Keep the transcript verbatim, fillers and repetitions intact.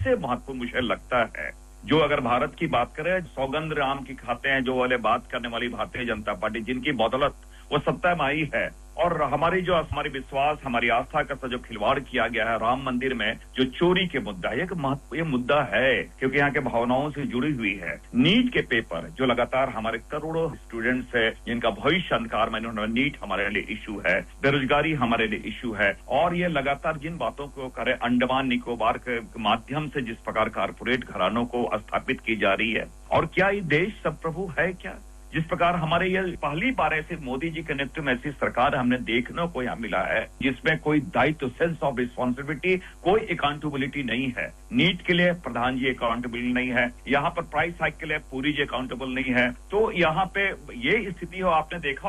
सबसे महत्वपूर्ण मुझे लगता है, जो अगर भारत की बात करें, सौगंध राम की खाते हैं जो वाले बात करने वाली भारतीय जनता पार्टी, जिनकी बदौलत वो सत्ता में आई है, और हमारी जो हमारी विश्वास, हमारी आस्था का जो खिलवाड़ किया गया है राम मंदिर में, जो चोरी के मुद्दा है, एक महत्व ये मुद्दा है क्योंकि यहाँ के भावनाओं से जुड़ी हुई है। नीट के पेपर जो लगातार हमारे करोड़ों स्टूडेंट्स है जिनका भविष्य अंधकार में, नीट हमारे लिए इशू है, बेरोजगारी हमारे लिए इशू है, और ये लगातार जिन बातों को करे अंडमान निकोबार के माध्यम से जिस प्रकार कारपोरेट घरानों को स्थापित की जा रही है, और क्या ये देश सब प्रभु है क्या? जिस प्रकार हमारे ये पहली बार ऐसे मोदी जी के नेतृत्व में ऐसी सरकार हमने देखने को यहाँ मिला है जिसमें कोई दायित्व, सेंस ऑफ रिस्पॉन्सिबिलिटी, कोई अकाउंटेबिलिटी नहीं है। नीट के लिए प्रधान जी अकाउंटेबल नहीं है, यहाँ पर प्राइस हाइक के लिए पूरी जी अकाउंटेबल नहीं है। तो यहाँ पे ये स्थिति हो, आपने देखा